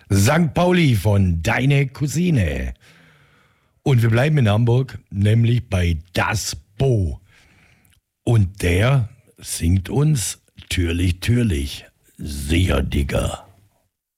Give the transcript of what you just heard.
St. Pauli von Deine Cousine. Und wir bleiben in Hamburg, nämlich bei Das Bo. Und der singt uns Türlich, Türlich, sicher, Digger.